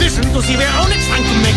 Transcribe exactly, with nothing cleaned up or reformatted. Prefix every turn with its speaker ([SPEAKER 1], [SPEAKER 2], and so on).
[SPEAKER 1] listen to see where our next find can make